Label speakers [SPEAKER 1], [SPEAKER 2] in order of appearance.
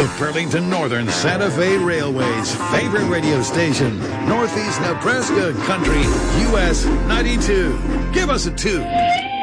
[SPEAKER 1] North Burlington Northern Santa Fe Railway's favorite radio station, Northeast Nebraska Country, US 92. Give us a 2.